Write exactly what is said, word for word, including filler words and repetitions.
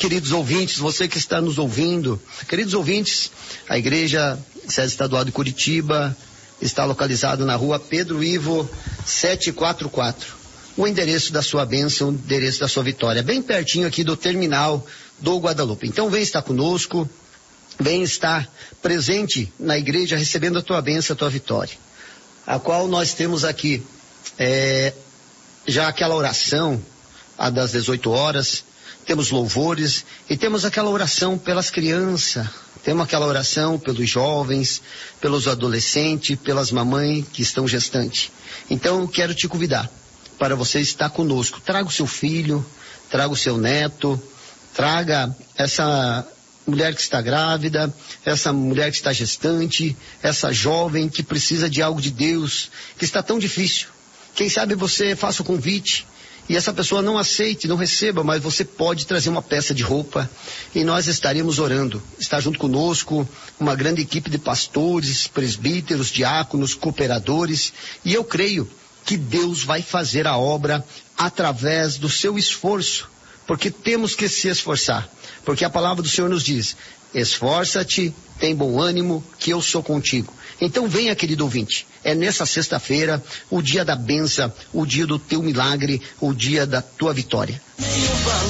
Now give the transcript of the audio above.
queridos ouvintes, você que está nos ouvindo. Queridos ouvintes, a Igreja Sede Estadual de Curitiba está localizada na rua Pedro Ivo setecentos e quarenta e quatro. O endereço da sua bênção, o endereço da sua vitória, bem pertinho aqui do terminal do Guadalupe. Então vem estar conosco, vem estar presente na igreja, recebendo a tua bênção, a tua vitória. A qual nós temos aqui é, já aquela oração, a das dezoito horas, temos louvores e temos aquela oração pelas crianças, temos aquela oração pelos jovens, pelos adolescentes, pelas mamães que estão gestantes. Então eu quero te convidar para você estar conosco. Traga o seu filho, traga o seu neto, traga essa mulher que está grávida, essa mulher que está gestante, essa jovem que precisa de algo de Deus, que está tão difícil. Quem sabe você faça o convite e essa pessoa não aceite, não receba, mas você pode trazer uma peça de roupa e nós estaremos orando. Está junto conosco uma grande equipe de pastores, presbíteros, diáconos, cooperadores, e eu creio que Deus vai fazer a obra através do seu esforço, porque temos que se esforçar, porque a palavra do Senhor nos diz: esforça-te, tem bom ânimo, que eu sou contigo. Então venha, querido ouvinte, é nessa sexta-feira, o dia da bênção, o dia do teu milagre, o dia da tua vitória.